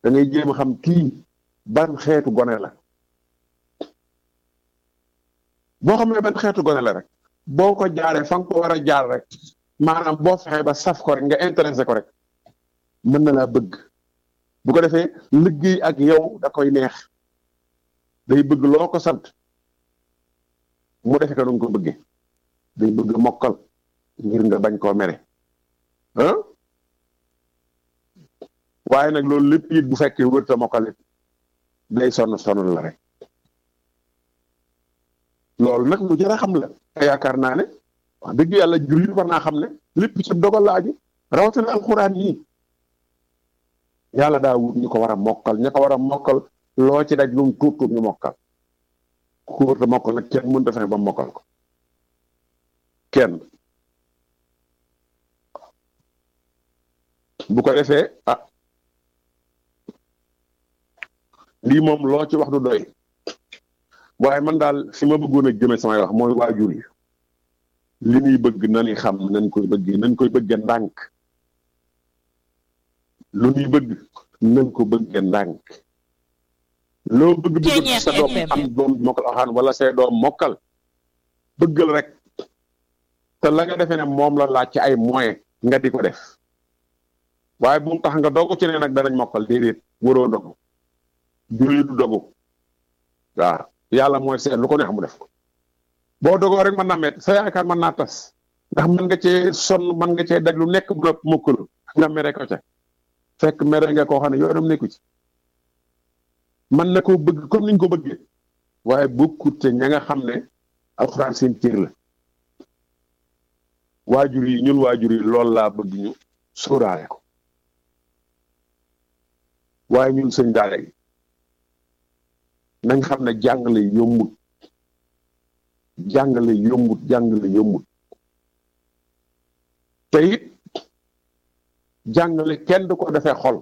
da ngay jéem a xam kii ban xeetu gone la boo xamee ban xeetu gone la rek boo ko jaaree fa nga ko war a jaar rek maanaam boo fexee ba saf ko rek nga intéressé ko rek mën na laa bëgg bu ko defee liggéey ak yow da koy neex day bëgg loo ko sant mu defe ko nu nga ko bëggee day bëgg mokkal ngir nga bañ koo mere ah waaye nag loolu lépp it bu fekkee wërta mokkal it day sonn la rek loolu nag lu jar a xam la te yaakaar naa ne wax dëgg yàlla jullit war naa xam ne lépp ci dogal la aju rawatina alxuraan yii yàlla daa wut ñu ko war a mokkal ña ko war a mokkal loo ci daj lu mu tuut ñu mokkal ku wërta mokkal nag kenn mënta fexe ba mokkal ko kenn bu ko defee lii moom loo ci wax du doy waaye man daal fi ma bëggoon a jëme samay wax mooy waajur yi li ñuy bëgg nañu xam nañ koy bëgge ndànk lu ñuy bëgg nañ ko bëgge ndànk loo bëgg sa doom am doom mokkal axaan wala say doom mokkal bëggal rek te la nga defee ne moom la laaj ci ay moyens nga di ko def waaye bu mu tax nga dogu ci ne nag danañ mokkal déedéet waroo dogu julli du dogu waaw yàlla mooy seet lu ko neex mu def ko boo dogoo rek mën naa met sa yaakaar mën naa tas ndax mën nga cee sonn mën nga cee daj lu nekk bu la mokkalu nga mere ko ca fekk mere nga koo xam ne yoonam nekku ci mën na koo bëgg comme niñ ko bëggee waaye bokkut te ña nga xam ne alxuraan seen cër la waajur yi ñun waajur yi loolu laa bëgg ñu sóoraale ko waaye ñun sëñ daara yi nañ xam ne jàngale yombut te it jàngale kenn du ko defee xol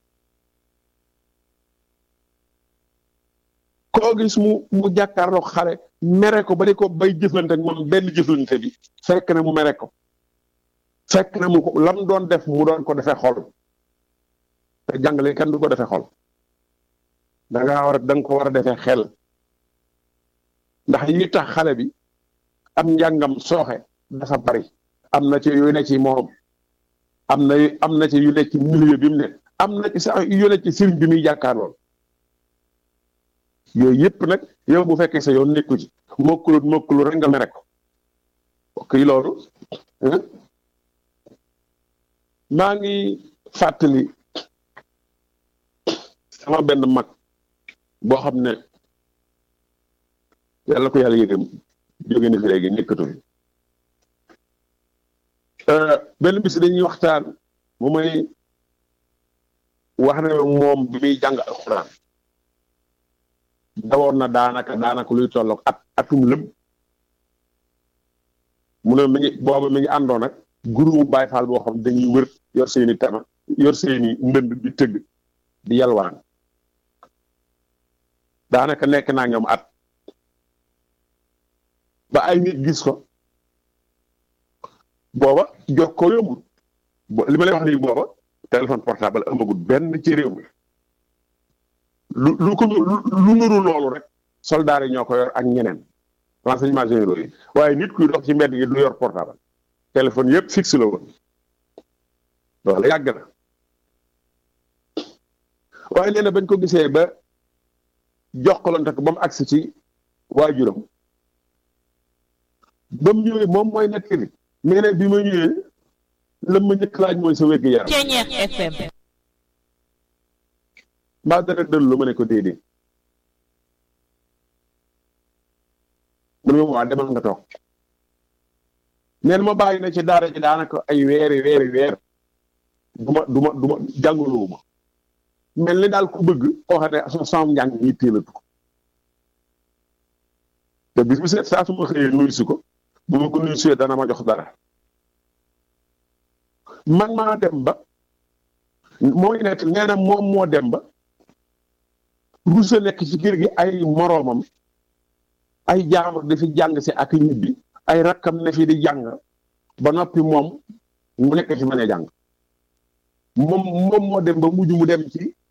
koo gis mu jàkkaarloo xale mere ko ba di ko bay jëflante ak moom benn jëflante bi fekk na mu mere ko fekk na mu ko lam doon def mu doon ko defee xol te jàngale kenn du ko defee xol da nga ko war a defee xel ndax yi tax xale bi am njàngam sooxe dafa bari am na ci yu ne ci moom am na ci yu ne ci milieu bi mu ne am na ci sax yu ne ci sëriñ bi muy jàkkaarlool yooyu yëpp nag yow bu fekkee sa yoon nekku ci mokkulu rek nga mere ko ok loolu maa ngi fàttali sama benn mag boo xam ne yàlla ko yàlla yëgam jóge na fi léegi nekkatu fi benn bis dañuy waxtaan mu may wax ne moom bi muy jàng alxuraan dawoon na daanaka luy tolloog atum lëm mu ne mi ngi àndoon ak groupe Baay Faal boo xam dañuy wër yor seeni tama yor seeni ndënd di tëgg di yalwaan daanaka nekk naa ñoom at ba ay nit gis ko booba jox ko yombul li ma lay wax nii booba téléphone portable amagul benn ci réew mi lu nuru loolu rek soldaar yi ñoo ko yor ak ñeneen renseignements généraux yi waaye nit kuy dox ci mbedd gi du yor portable téléphone yëpp fixe la woon loolu yàgg na waaye nee na bañ ko gisee ba jokkalante ko ba mu agsi ci waajuram ba mu ñëwee moom mooy nekk bi nee na bi ma ñëwee la ma njëkk laaj mooy sa wérgu yaram FM mbaa dara dël lu ma ne ko déedéet mu ne ma waa demal nga toog nee na ma bàyyi na ci daara ji daanaka ay weer du ma jàngaloo ma mel ni daal ku bëgg koo xam ne sa sam njàng ñi téelatu ko te bis bu seet saa su ma xëyee nuyu si ko bu ma ko nuyu si dana ma jox dara man maa dem ba mooy nekk nee na moom moo dem ba rusa nekk ci kër gi ay moroomam ay jaamur di fi jàng si ak ñibbi ay rakkam ne fi di jàng ba noppi moom mu nekk fi mën a jàng moom moo dem ba mujj mu dem ci